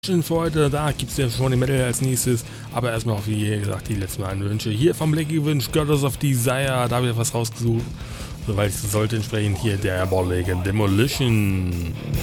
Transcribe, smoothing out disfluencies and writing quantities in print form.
Für heute, da gibt es ja schon den Metal als nächstes, aber erstmal auch wie gesagt die letzten beiden Wünsche. Hier vom Blackie gewünscht, Goddess of Desire, da habe ich was rausgesucht, soweit es sollte entsprechend hier der Diabolic Demolition.